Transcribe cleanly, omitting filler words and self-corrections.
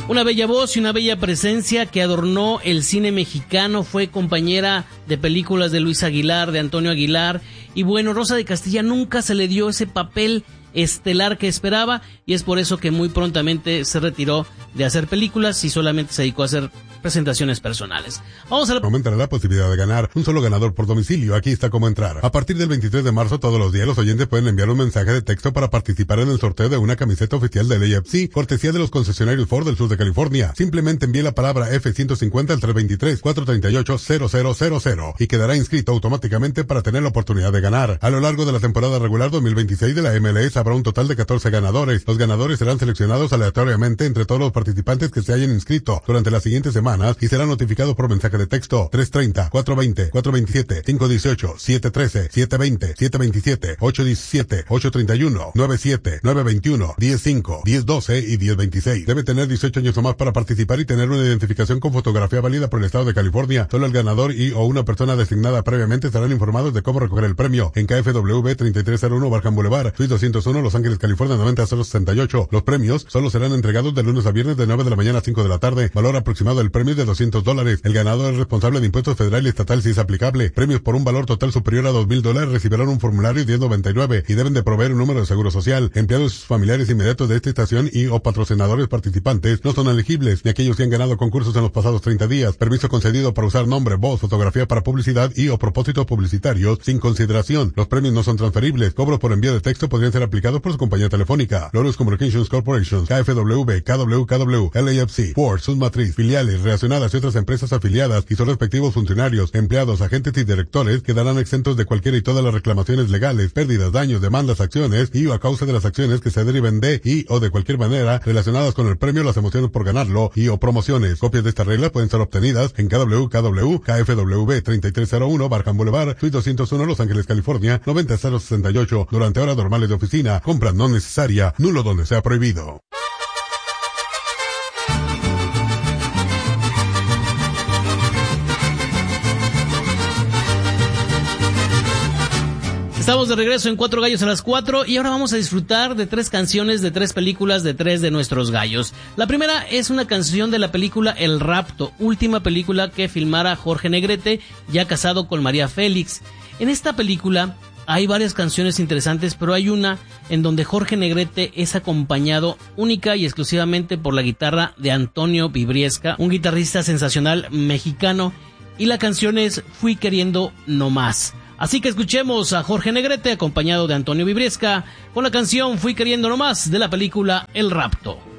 Una bella voz y una bella presencia que adornó el cine mexicano, fue compañera de películas de Luis Aguilar, de Antonio Aguilar, y bueno, Rosa de Castilla nunca se le dio ese papel estelar que esperaba, y es por eso que muy prontamente se retiró de hacer películas y solamente se dedicó a hacer presentaciones personales. Vamos a Aumentará la posibilidad de ganar un solo ganador por domicilio. Aquí está cómo entrar. A partir del 23 de marzo, todos los días los oyentes pueden enviar un mensaje de texto para participar en el sorteo de una camiseta oficial del AFC, cortesía de los concesionarios Ford del sur de California. Simplemente envíe la palabra F150 al 323-438-0000 y quedará inscrito automáticamente para tener la oportunidad de ganar. A lo largo de la temporada regular 2026 de la MLS habrá un total de 14 ganadores. Los ganadores serán seleccionados aleatoriamente entre todos los participantes que se hayan inscrito durante las siguientes semanas y serán notificados por mensaje de texto 330, 420, 427, 518, 713, 720, 727, 817, 831, 97, 921, 105, 1012 y 1026. Debe tener 18 años o más para participar y tener una identificación con fotografía válida por el estado de California. Solo el ganador y o una persona designada previamente estarán informados de cómo recoger el premio en KFW 3301 Barham Boulevard, Suite 201, Los Ángeles, California 90068. Los premios solo serán entregados de lunes a viernes de 9 de la mañana a 5 de la tarde. Valor aproximado del premio de $200. El ganador es responsable de impuestos federal y estatal si es aplicable. Premios por un valor total superior a $2,000 recibirán un formulario 1099 y deben de proveer un número de seguro social. Empleados y sus familiares inmediatos de esta estación y o patrocinadores participantes no son elegibles, ni aquellos que han ganado concursos en los pasados 30 días. Permiso concedido para usar nombre, voz, fotografía para publicidad y o propósitos publicitarios sin consideración. Los premios no son transferibles. Cobros por envío de texto podrían ser aplicados por su compañía telefónica. Lotus Communications Corporation, KFW, KWKW, LAFC, Ford, Submatriz, filiales, relacionadas y otras empresas afiliadas y sus respectivos funcionarios, empleados, agentes y directores quedarán exentos de cualquiera y todas las reclamaciones legales, pérdidas, daños, demandas, acciones y o a causa de las acciones que se deriven de y o de cualquier manera relacionadas con el premio, las emociones por ganarlo y o promociones. Copias de esta regla pueden ser obtenidas en KFW, KFW 3301 Barham Boulevard, Suite 201 Los Ángeles, California 90068 durante horas normales de oficina. Compra no necesaria, nulo donde sea prohibido. Estamos de regreso en Cuatro Gallos a las 4 y ahora vamos a disfrutar de 3 canciones de 3 películas de 3 de nuestros gallos. La primera es una canción de la película El Rapto, última película que filmara Jorge Negrete, ya casado con María Félix. En esta película hay varias canciones interesantes, pero hay una en donde Jorge Negrete es acompañado única y exclusivamente por la guitarra de Antonio Vibriesca, un guitarrista sensacional mexicano, y la canción es Fui Queriendo No Más. Así que escuchemos a Jorge Negrete acompañado de Antonio Vibriesca con la canción Fui Queriendo No Más de la película El Rapto.